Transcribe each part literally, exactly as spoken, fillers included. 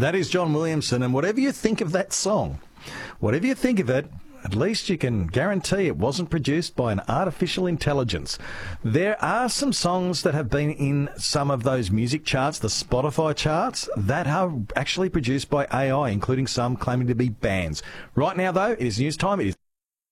That is John Williamson, and whatever you think of that song, whatever you think of it, at least you can guarantee it wasn't produced by an artificial intelligence. There are some songs that have been in some of those music charts, the Spotify charts, that are actually produced by A I, including some claiming to be bands. Right now, though, it is news time. It is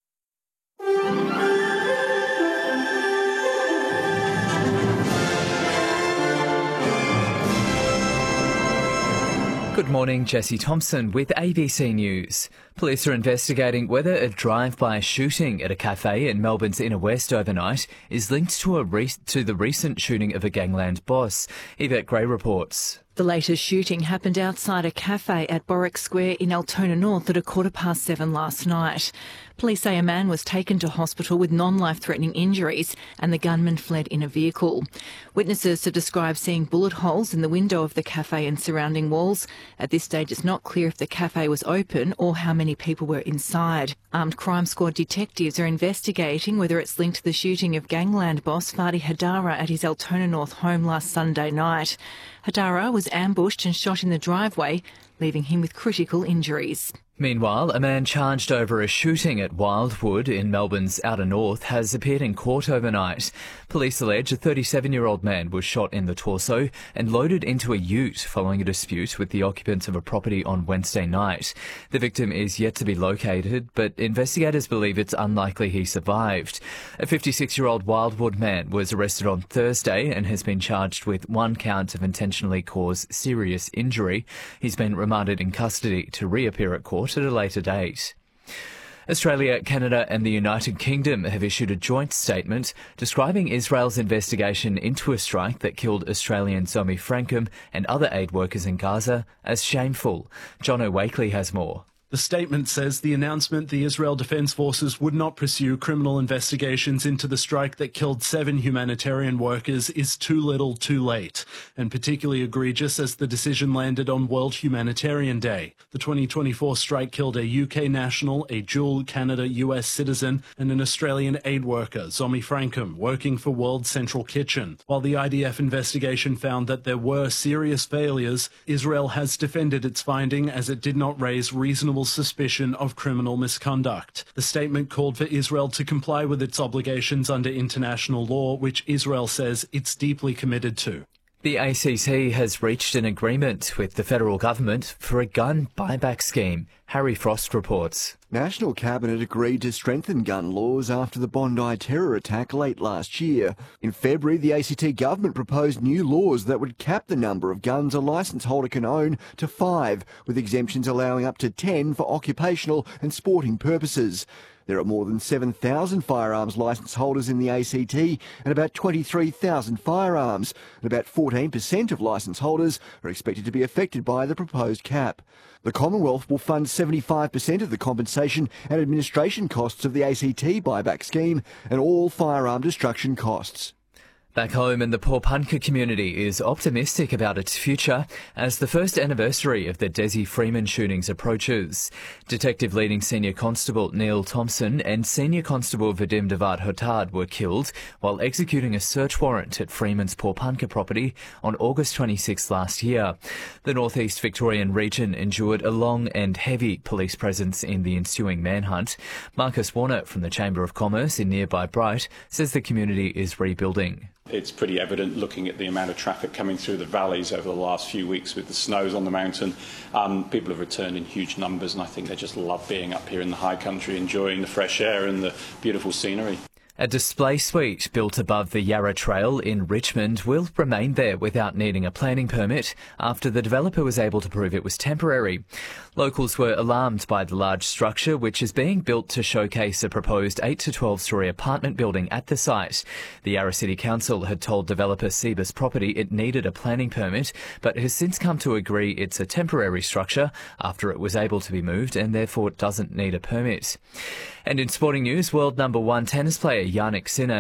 Good morning, Jesse Thompson with A B C News. Police are investigating whether a drive-by shooting at a cafe in Melbourne's Inner West overnight is linked to a re- to the recent shooting of a gangland boss. Yvette Gray reports. The latest shooting happened outside a cafe at Borwick Square in Altona North at a quarter past seven last night. Police say a man was taken to hospital with non-life-threatening injuries and the gunman fled in a vehicle. Witnesses have described seeing bullet holes in the window of the cafe and surrounding walls. At this stage, it's not clear if the cafe was open or how many people were inside. Armed Crime Squad detectives are investigating whether it's linked to the shooting of gangland boss Fadi Hadara at his Altona North home last Sunday night. Hadara was ambushed and shot in the driveway, leaving him with critical injuries. Meanwhile, a man charged over a shooting at Wildwood in Melbourne's outer north has appeared in court overnight. Police allege a thirty-seven-year-old man was shot in the torso and loaded into a ute following a dispute with the occupants of a property on Wednesday night. The victim is yet to be located, but investigators believe it's unlikely he survived. A fifty-six-year-old Wildwood man was arrested on Thursday and has been charged with one count of intentionally caused serious injury. He's been remanded in custody to reappear at court at a later date. Australia, Canada and the United Kingdom have issued a joint statement describing Israel's investigation into a strike that killed Australian Zomi Frankum and other aid workers in Gaza as shameful. John O'Wakely has more. The statement says the announcement the Israel Defence Forces would not pursue criminal investigations into the strike that killed seven humanitarian workers is too little too late, and particularly egregious as the decision landed on World Humanitarian Day. The twenty twenty-four strike killed a U K national, a dual Canada-U S citizen, and an Australian aid worker, Zomi Frankum, working for World Central Kitchen. While the I D F investigation found that there were serious failures, Israel has defended its finding as it did not raise reasonable suspicion of criminal misconduct. The statement called for Israel to comply with its obligations under international law, which Israel says it's deeply committed to. The A C T has reached an agreement with the federal government for a gun buyback scheme. Harry Frost reports. National Cabinet agreed to strengthen gun laws after the Bondi terror attack late last year. In February, the A C T government proposed new laws that would cap the number of guns a licence holder can own to five, with exemptions allowing up to ten for occupational and sporting purposes. There are more than seven thousand firearms licence holders in the A C T and about twenty-three thousand firearms, and about fourteen percent of licence holders are expected to be affected by the proposed cap. The Commonwealth will fund seventy-five percent of the compensation and administration costs of the A C T buyback scheme and all firearm destruction costs. Back home, and the Pawnpukka community is optimistic about its future as the first anniversary of the Desi Freeman shootings approaches. Detective leading Senior Constable Neil Thompson and Senior Constable Vadim Devat Hotard were killed while executing a search warrant at Freeman's Pawnpukka property on August twenty-sixth last year. The northeast Victorian region endured a long and heavy police presence in the ensuing manhunt. Marcus Warner from the Chamber of Commerce in nearby Bright says the community is rebuilding. It's pretty evident looking at the amount of traffic coming through the valleys over the last few weeks with the snows on the mountain. Um, people have returned in huge numbers, and I think they just love being up here in the high country, enjoying the fresh air and the beautiful scenery. A display suite built above the Yarra Trail in Richmond will remain there without needing a planning permit after the developer was able to prove it was temporary. Locals were alarmed by the large structure, which is being built to showcase a proposed eight to twelve storey apartment building at the site. The Yarra City Council had told developer Cebus Property it needed a planning permit, but has since come to agree it's a temporary structure after it was able to be moved and therefore doesn't need a permit. And in sporting news, world number one tennis player Jannik Sinner